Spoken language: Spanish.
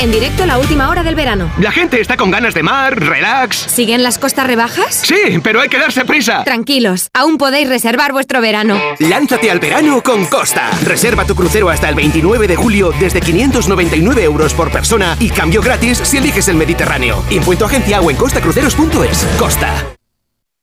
En directo la última hora del verano. La gente está con ganas de mar, relax. ¿Siguen las costas rebajas? Sí, pero hay que darse prisa. Tranquilos, aún podéis reservar vuestro verano. Lánzate al verano con Costa. Reserva tu crucero hasta el 29 de julio desde 599 euros por persona y cambio gratis si eliges el Mediterráneo. Info en tu agencia o en costacruceros.es. Costa.